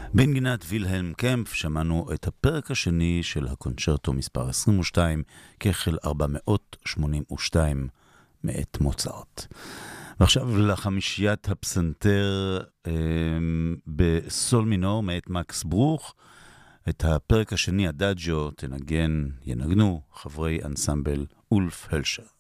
בנגינת וילהלם קמפ שמענו את הפרק השני של הקונצ'רטו מספר 22, כחל 482 מאת מוצרט. ועכשיו לחמישיית הפסנתר בסול מינור מאת מקס ברוך. את הפרק השני, הדאג'ו, ינגנו חברי אנסמבל אולף הלשר.